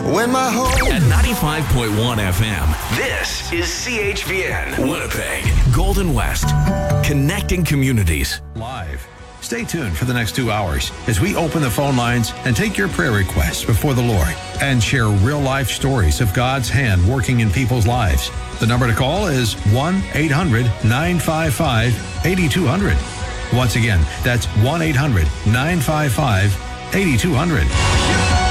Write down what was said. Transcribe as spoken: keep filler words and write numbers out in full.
when my whole... At ninety-five point one F M, this is C H V N, Winnipeg, Golden West, connecting communities. Live. Stay tuned for the next two hours as we open the phone lines and take your prayer requests before the Lord and share real-life stories of God's hand working in people's lives. The number to call is one eight hundred nine five five eight two zero zero. Once again, that's one eight hundred nine five five eight two zero zero.